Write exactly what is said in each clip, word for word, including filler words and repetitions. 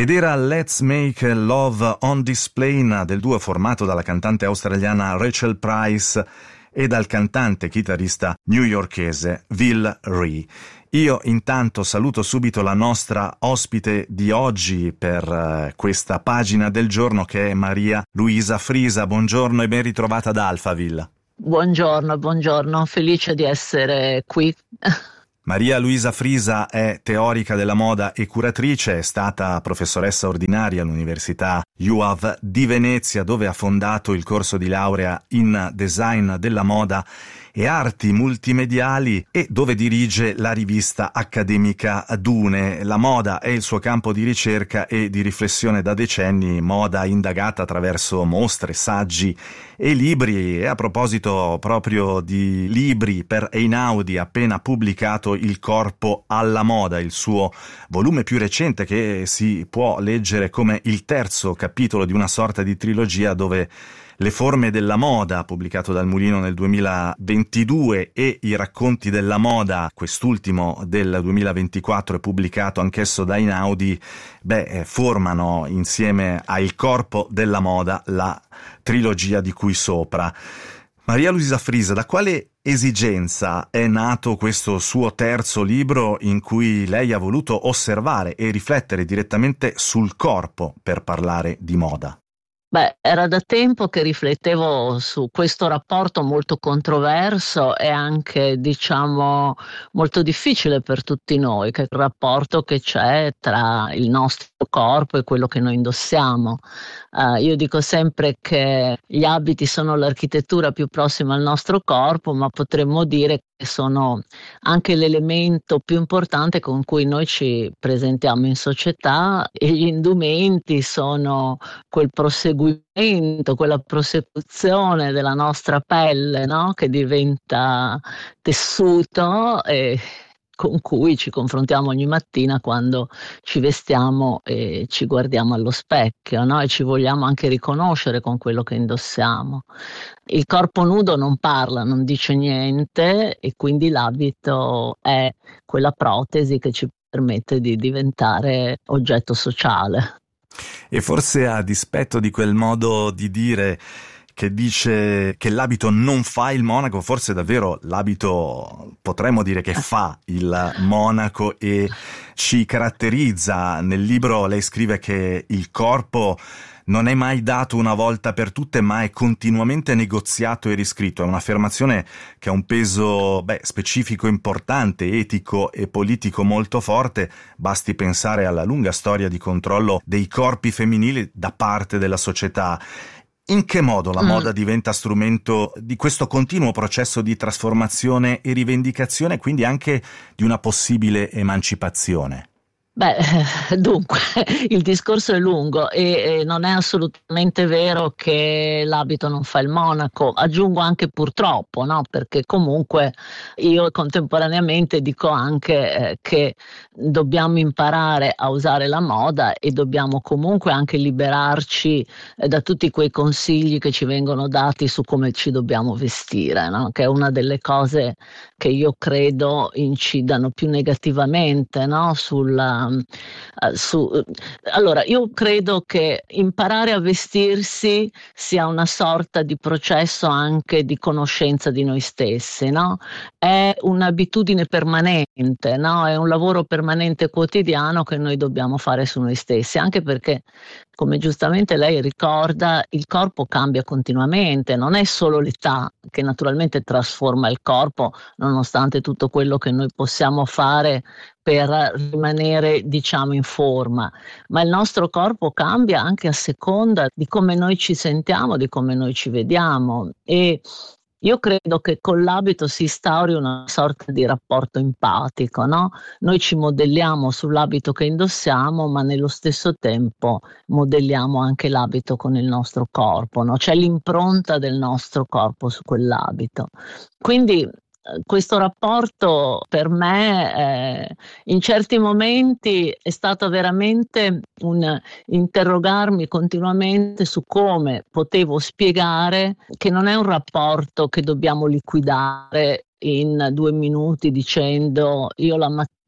Ed era Let's Make Love on This Plane del duo formato dalla cantante australiana Rachel Price e dal cantante chitarrista newyorkese Will Rhee. Io intanto saluto subito la nostra ospite di oggi per uh, questa pagina del giorno, che è Maria Luisa Frisa. Buongiorno e ben ritrovata ad Alphaville. Buongiorno, buongiorno, felice di essere qui. Maria Luisa Frisa è teorica della moda e curatrice, è stata professoressa ordinaria all'Università U A V di Venezia, dove ha fondato il corso di laurea in design della moda e arti multimediali e dove dirige la rivista accademica Dune. La moda è il suo campo di ricerca e di riflessione da decenni, moda indagata attraverso mostre, saggi e libri. E a proposito proprio di libri, per Einaudi ha appena pubblicato Il corpo alla moda, il suo volume più recente, che si può leggere come il terzo capitolo di una sorta di trilogia dove Le forme della moda, pubblicato dal Mulino nel duemilaventidue, e I racconti della moda, quest'ultimo del duemilaventiquattro e pubblicato anch'esso da Einaudi, beh, formano insieme a Il corpo della moda la trilogia di cui sopra. Maria Luisa Frisa, da quale esigenza è nato questo suo terzo libro in cui lei ha voluto osservare e riflettere direttamente sul corpo per parlare di moda? Beh, era da tempo che riflettevo su questo rapporto molto controverso e anche, diciamo, molto difficile per tutti noi, che è il rapporto che c'è tra il nostro corpo e quello che noi indossiamo. Uh, io dico sempre che gli abiti sono l'architettura più prossima al nostro corpo, ma potremmo dire che sono anche l'elemento più importante con cui noi ci presentiamo in società, e gli indumenti sono quel proseguimento, quella prosecuzione della nostra pelle, no? Che diventa tessuto e con cui ci confrontiamo ogni mattina quando ci vestiamo e ci guardiamo allo specchio, no? E ci vogliamo anche riconoscere con quello che indossiamo. Il corpo nudo non parla, non dice niente, e quindi l'abito è quella protesi che ci permette di diventare oggetto sociale. E forse, a dispetto di quel modo di dire che dice che l'abito non fa il monaco, forse davvero l'abito potremmo dire che fa il monaco e ci caratterizza. Nel libro lei scrive che il corpo non è mai dato una volta per tutte, ma è continuamente negoziato e riscritto. È un'affermazione che ha un peso beh, specifico importante, etico e politico molto forte. Basti pensare alla lunga storia di controllo dei corpi femminili da parte della società. In che modo la moda diventa strumento di questo continuo processo di trasformazione e rivendicazione, quindi anche di una possibile emancipazione? Beh, dunque, il discorso è lungo e, e non è assolutamente vero che l'abito non fa il monaco. Aggiungo anche purtroppo, no? Perché comunque io contemporaneamente dico anche eh, che dobbiamo imparare a usare la moda e dobbiamo comunque anche liberarci eh, da tutti quei consigli che ci vengono dati su come ci dobbiamo vestire, no? Che è una delle cose che io credo incidano più negativamente, no? Sulla Uh, su, allora, io credo che imparare a vestirsi sia una sorta di processo anche di conoscenza di noi stessi, no? È un'abitudine permanente, no? È un lavoro permanente quotidiano che noi dobbiamo fare su noi stessi, anche perché, come giustamente lei ricorda, il corpo cambia continuamente, non è solo l'età che naturalmente trasforma il corpo, nonostante tutto quello che noi possiamo fare per rimanere, diciamo, in forma, ma il nostro corpo cambia anche a seconda di come noi ci sentiamo, di come noi ci vediamo, e io credo che con l'abito si instauri una sorta di rapporto empatico, no? Noi ci modelliamo sull'abito che indossiamo, ma nello stesso tempo modelliamo anche l'abito con il nostro corpo, no? C'è l'impronta del nostro corpo su quell'abito. Quindi questo rapporto per me eh, in certi momenti è stato veramente un interrogarmi continuamente su come potevo spiegare che non è un rapporto che dobbiamo liquidare in due minuti dicendo io la mattina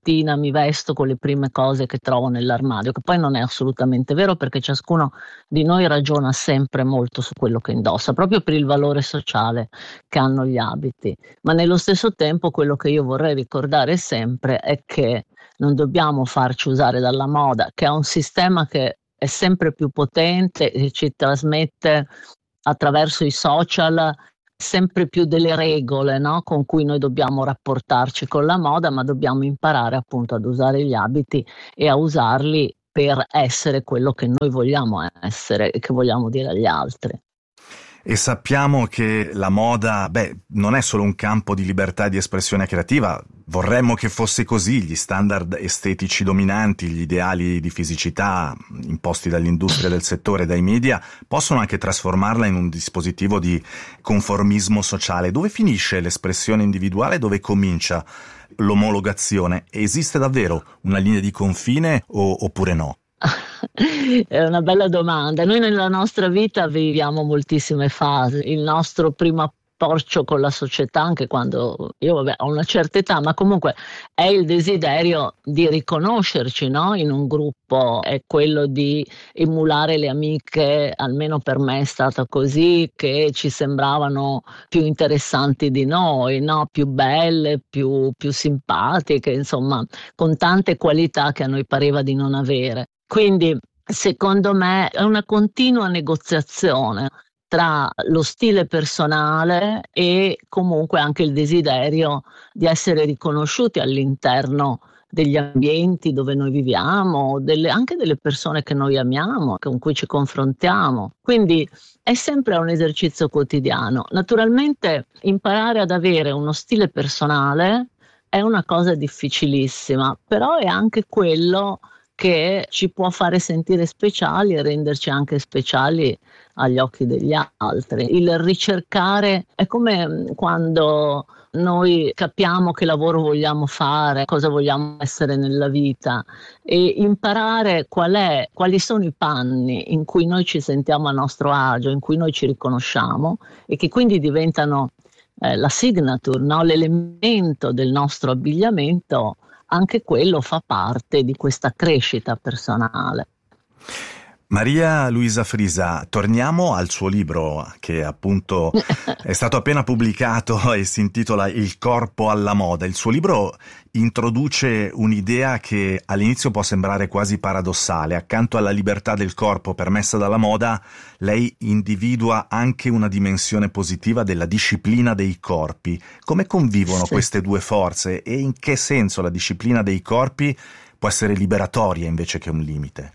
mattina mi vesto con le prime cose che trovo nell'armadio, che poi non è assolutamente vero, perché ciascuno di noi ragiona sempre molto su quello che indossa, proprio per il valore sociale che hanno gli abiti. Ma nello stesso tempo quello che io vorrei ricordare sempre è che non dobbiamo farci usare dalla moda, che è un sistema che è sempre più potente e ci trasmette attraverso i social sempre più delle regole, no? Con cui noi dobbiamo rapportarci con la moda, ma dobbiamo imparare appunto ad usare gli abiti e a usarli per essere quello che noi vogliamo essere e che vogliamo dire agli altri. E sappiamo che la moda, beh, non è solo un campo di libertà di espressione creativa. Vorremmo che fosse così. Gli standard estetici dominanti, gli ideali di fisicità imposti dall'industria del settore e dai media possono anche trasformarla in un dispositivo di conformismo sociale. Dove finisce l'espressione individuale? Dove comincia l'omologazione? Esiste davvero una linea di confine o, oppure no? È una bella domanda. Noi nella nostra vita viviamo moltissime fasi. Il nostro primo approccio con la società, anche quando io vabbè, ho una certa età, ma comunque è il desiderio di riconoscerci, no? In un gruppo, è quello di emulare le amiche, almeno per me è stata così, che ci sembravano più interessanti di noi, no? Più belle, più, più simpatiche, insomma, con tante qualità che a noi pareva di non avere. Quindi secondo me è una continua negoziazione tra lo stile personale e comunque anche il desiderio di essere riconosciuti all'interno degli ambienti dove noi viviamo, delle, anche delle persone che noi amiamo, con cui ci confrontiamo. Quindi è sempre un esercizio quotidiano. Naturalmente imparare ad avere uno stile personale è una cosa difficilissima, però è anche quello che ci può fare sentire speciali e renderci anche speciali agli occhi degli altri. Il ricercare è come quando noi capiamo che lavoro vogliamo fare, cosa vogliamo essere nella vita, e imparare qual è, quali sono i panni in cui noi ci sentiamo a nostro agio, in cui noi ci riconosciamo e che quindi diventano eh, la signature, no? L'elemento del nostro abbigliamento. Anche quello fa parte di questa crescita personale. Maria Luisa Frisa, torniamo al suo libro che appunto è stato appena pubblicato e si intitola Il corpo alla moda. Il suo libro introduce un'idea che all'inizio può sembrare quasi paradossale. Accanto alla libertà del corpo permessa dalla moda, lei individua anche una dimensione positiva della disciplina dei corpi. Come convivono Sì. queste due forze e in che senso la disciplina dei corpi può essere liberatoria invece che un limite?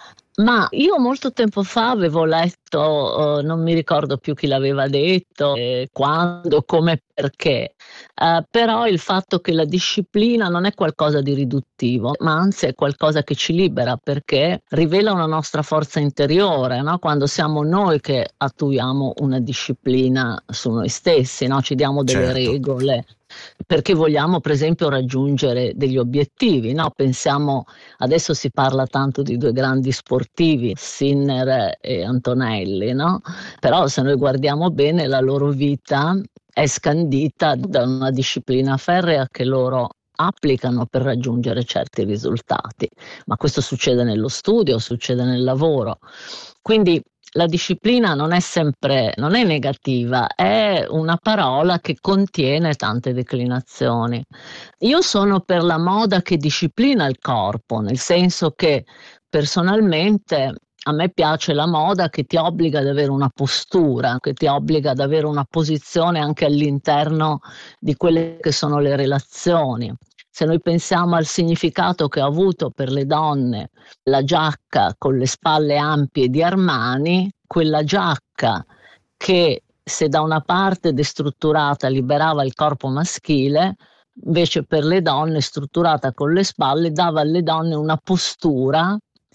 Ma io molto tempo fa avevo letto, uh, non mi ricordo più chi l'aveva detto, eh, quando, come, perché, uh, però il fatto che la disciplina non è qualcosa di riduttivo, ma anzi è qualcosa che ci libera, perché rivela una nostra forza interiore, no? Quando siamo noi che attuiamo una disciplina su noi stessi, no? Ci diamo delle Certo. regole. Perché vogliamo per esempio raggiungere degli obiettivi, no? Pensiamo, adesso si parla tanto di due grandi sportivi, Sinner e Antonelli, no? Però se noi guardiamo bene la loro vita è scandita da una disciplina ferrea che loro applicano per raggiungere certi risultati, ma questo succede nello studio, succede nel lavoro. Quindi la disciplina non è sempre, non è negativa, è una parola che contiene tante declinazioni. Io sono per la moda che disciplina il corpo, nel senso che personalmente a me piace la moda che ti obbliga ad avere una postura, che ti obbliga ad avere una posizione anche all'interno di quelle che sono le relazioni. Se noi pensiamo al significato che ha avuto per le donne la giacca con le spalle ampie di Armani, quella giacca che se da una parte destrutturata liberava il corpo maschile, invece per le donne strutturata con le spalle dava alle donne una postura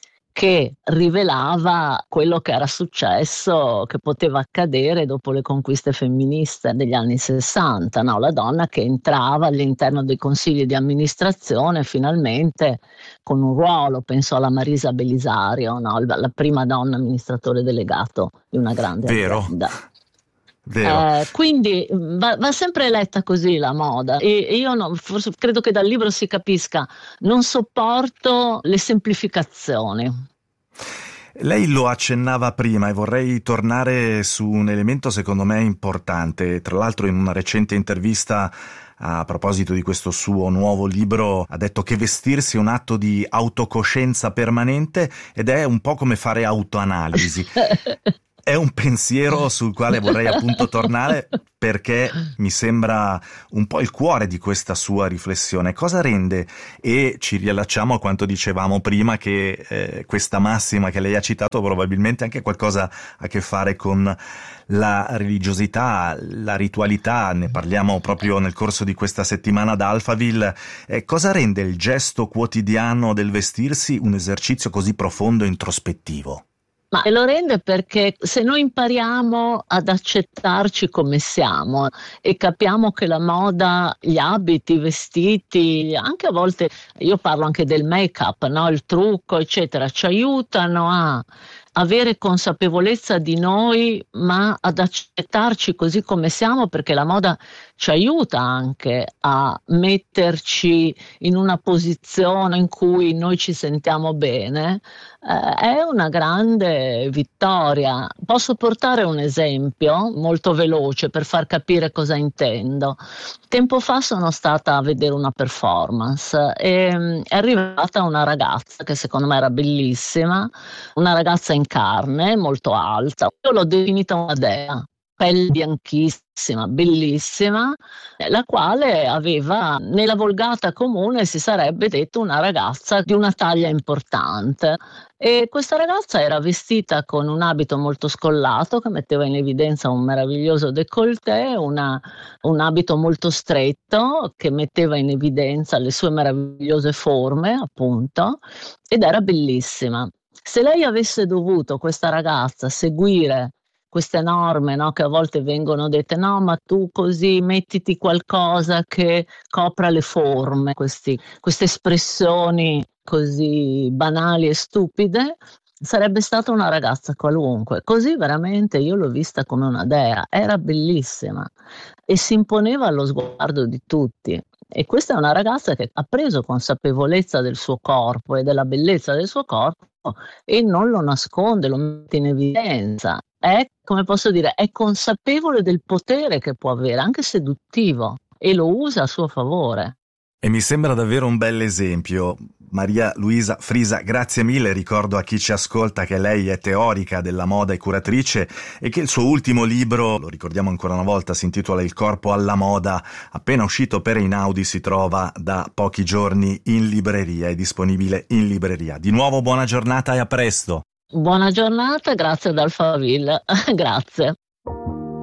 che rivelava quello che era successo, che poteva accadere dopo le conquiste femministe degli anni sessanta, no? La donna che entrava all'interno dei consigli di amministrazione finalmente con un ruolo, penso alla Marisa Belisario, no? La prima donna amministratore delegato di una grande Vero. azienda. Vero. Eh, quindi va, va sempre letta così la moda, e, e io no, forse credo che dal libro si capisca, non sopporto le semplificazioni. Lei lo accennava prima e vorrei tornare su un elemento secondo me importante. Tra l'altro in una recente intervista a proposito di questo suo nuovo libro ha detto che vestirsi è un atto di autocoscienza permanente ed è un po' come fare autoanalisi. È un pensiero sul quale vorrei appunto tornare, perché mi sembra un po' il cuore di questa sua riflessione. Cosa rende, e ci riallacciamo a quanto dicevamo prima, che eh, questa massima che lei ha citato probabilmente anche qualcosa a che fare con la religiosità, la ritualità, ne parliamo proprio nel corso di questa settimana ad Alphaville. Eh, cosa rende il gesto quotidiano del vestirsi un esercizio così profondo e introspettivo? Ma lo rende perché se noi impariamo ad accettarci come siamo e capiamo che la moda, gli abiti, i vestiti, anche a volte, io parlo anche del make-up, no? Il trucco, eccetera, ci aiutano a avere consapevolezza di noi, ma ad accettarci così come siamo, perché la moda ci aiuta anche a metterci in una posizione in cui noi ci sentiamo bene. Eh, è una grande vittoria. Posso portare un esempio molto veloce per far capire cosa intendo. Tempo fa sono stata a vedere una performance e mh, è arrivata una ragazza che secondo me era bellissima, una ragazza in carne, molto alta. Io l'ho definita una dea, pelle bianchissima, bellissima, la quale aveva, nella volgata comune si sarebbe detto, una ragazza di una taglia importante. E questa ragazza era vestita con un abito molto scollato che metteva in evidenza un meraviglioso décolleté, una, un abito molto stretto che metteva in evidenza le sue meravigliose forme, appunto, ed era bellissima. Se lei avesse dovuto, questa ragazza, seguire queste norme, no, che a volte vengono dette, no, ma tu così mettiti qualcosa che copra le forme, questi, queste espressioni così banali e stupide, sarebbe stata una ragazza qualunque. Così veramente io l'ho vista come una dea, era bellissima e si imponeva allo sguardo di tutti. E questa è una ragazza che ha preso consapevolezza del suo corpo e della bellezza del suo corpo e non lo nasconde, lo mette in evidenza. È, come posso dire, è consapevole del potere che può avere, anche seduttivo, e lo usa a suo favore. E mi sembra davvero un bel esempio. Maria Luisa Frisa, grazie mille. Ricordo a chi ci ascolta che lei è teorica della moda e curatrice e che il suo ultimo libro, lo ricordiamo ancora una volta, si intitola Il corpo alla moda, appena uscito per Einaudi, si trova da pochi giorni in libreria, è disponibile in libreria. Di nuovo buona giornata e a presto. Buona giornata, grazie ad Alphaville. Grazie.